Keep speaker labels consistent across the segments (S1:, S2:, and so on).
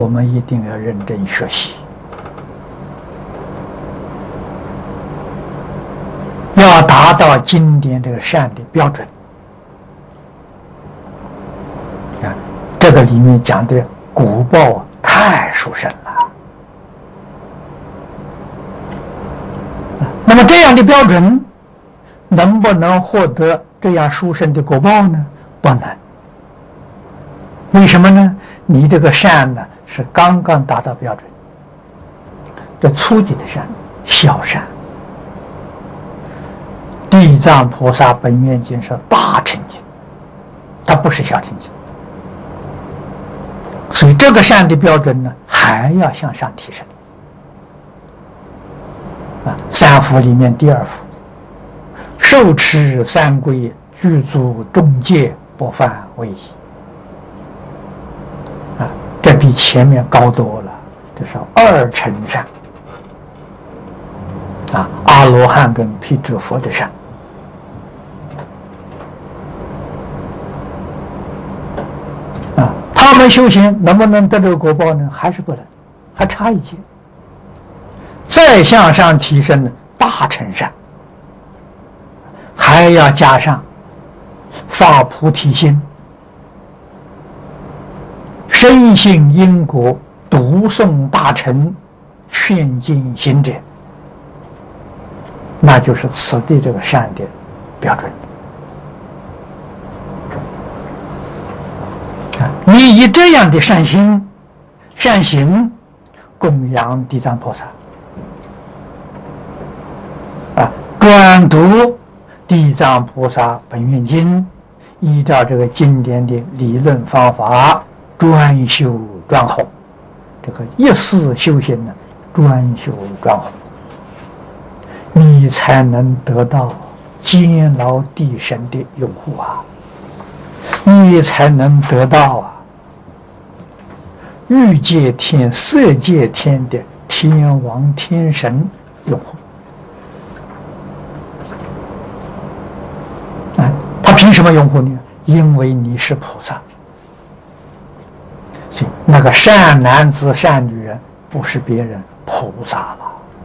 S1: 我们一定要认真学习，要达到经典这个善的标准。啊，这个里面讲的果报太殊胜了。那么这样的标准，能不能获得这样殊胜的果报呢？不能。为什么呢？你这个善呢，是刚刚达到标准，这初级的善，小善。地藏菩萨本愿经是大乘经，它不是小乘经，所以这个善的标准呢，还要向上提升。三福里面第二福，受持三规，具足众戒，不犯违仪。这比前面高多了，这是二乘善。阿罗汉跟辟支佛的善。他们修行能不能得这个果报呢？还是不能，还差一截。再向上提升的大乘善，还要加上发菩提心，深信因果，读诵大乘，劝进行者，那就是此地这个善的标准。你以这样的善心、善行供养地藏菩萨，专读地藏菩萨本愿经，依照这个经典的理论方法专修专弘，这个一世修行呢，专修专弘，你才能得到监牢地神的拥护啊！你才能得到欲界天、色界天的天王天神拥护。他凭什么拥护你？因为你是菩萨。所以那个善男子、善女人不是别人，菩萨了。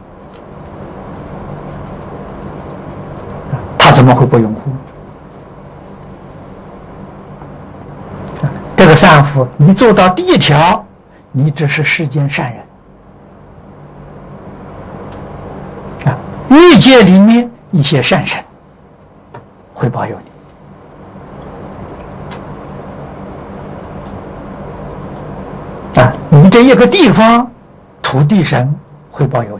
S1: 他怎么会不拥护？这个善福，你做到第一条，你只是世间善人。欲界里面一些善神会保佑你。你这一个地方，土地神会保佑你。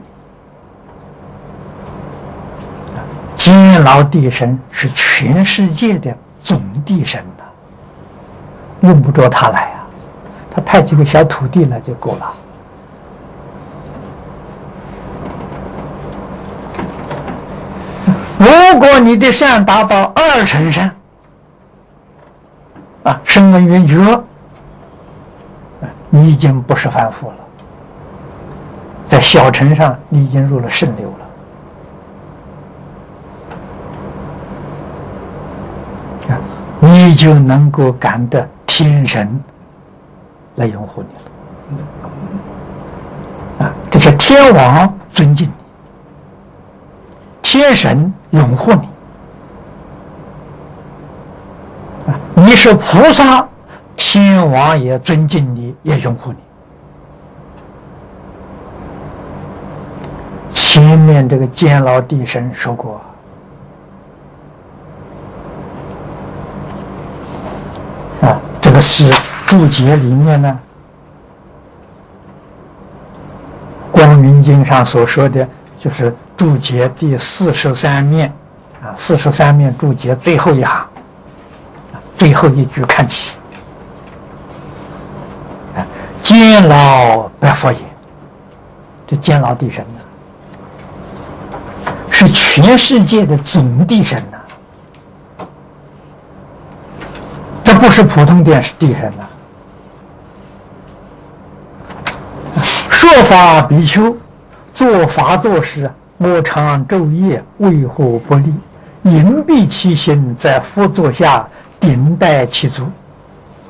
S1: 监牢地神是全世界的总地神的，用不着他来啊，他派几个小土地来就够了。如果你的善达到二乘善，声闻缘觉，你已经不是凡夫了，在小乘上你已经入了圣流了。你就能够感得天神来拥护你了。这些天王尊敬你，天神拥护你。你是菩萨，天王也尊敬你，也拥护你。前面这个监牢地神说过，这个是注解里面呢，光明经上所说的，就是注解第43面，43面注解最后一行，最后一句看起，监牢白佛也，这监牢地神呢，是全世界的总地神呢。这不是普通的地神呐！说法比丘做法做事，莫常昼夜，为祸不利，隐蔽其心，在佛座下顶戴其足。